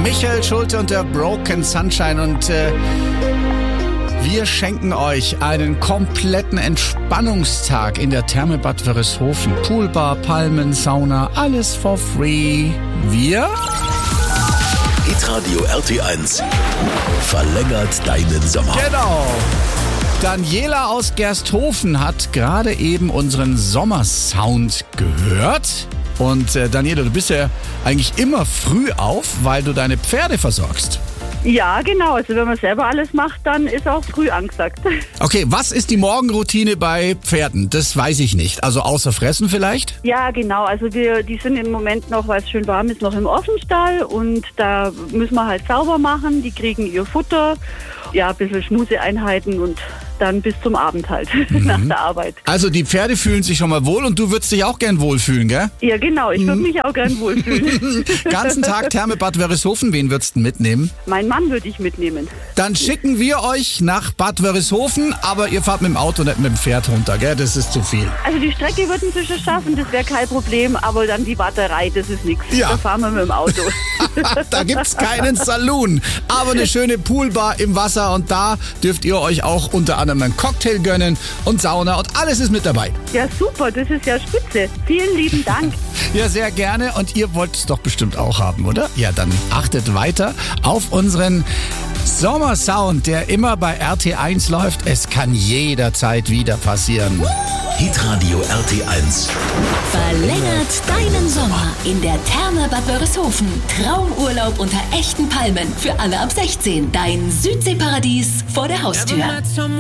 Michael Schulte und der Broken Sunshine und wir schenken euch einen kompletten Entspannungstag in der Therme Bad Wörishofen. Poolbar, Palmen, Sauna, alles for free. Wir? Hitradio RT1 verlängert deinen Sommer. Genau. Daniela aus Gersthofen hat gerade eben unseren Sommersound gehört. Und Daniela, du bist ja eigentlich immer früh auf, weil du deine Pferde versorgst. Ja, genau. Also wenn man selber alles macht, dann ist auch früh angesagt. Okay, was ist die Morgenroutine bei Pferden? Das weiß ich nicht. Also außer Fressen vielleicht? Ja, genau. Also die sind im Moment noch, weil es schön warm ist, noch im Offenstall. Und da müssen wir halt sauber machen. Die kriegen ihr Futter, ja, ein bisschen Schmuseeinheiten und dann bis zum Abend halt, nach der Arbeit. Also die Pferde fühlen sich schon mal wohl und du würdest dich auch gern wohlfühlen, gell? Ja, genau. Ich würde mich auch gern wohlfühlen. Ganzen Tag Therme Bad Wörishofen, wen würdest du mitnehmen? Mein Mann würde ich mitnehmen. Dann schicken wir euch nach Bad Wörishofen, aber ihr fahrt mit dem Auto, nicht mit dem Pferd runter, gell? Das ist zu viel. Also die Strecke würden wir schon schaffen, das wäre kein Problem, aber dann die Warterei, das ist nichts. Ja. Da fahren wir mit dem Auto. Da gibt's keinen Saloon, aber eine schöne Poolbar im Wasser und da dürft ihr euch auch unter anderem einen Cocktail gönnen und Sauna und alles ist mit dabei. Ja, super, das ist ja spitze. Vielen lieben Dank. Ja, sehr gerne und ihr wollt es doch bestimmt auch haben, oder? Ja, dann achtet weiter auf unseren Sommersound, der immer bei RT1 läuft. Es kann jederzeit wieder passieren. Hitradio RT1 verlängert deinen Sommer in der Therme Bad Wörishofen. Traumurlaub unter echten Palmen für alle ab 16. Dein Südseeparadies vor der Haustür.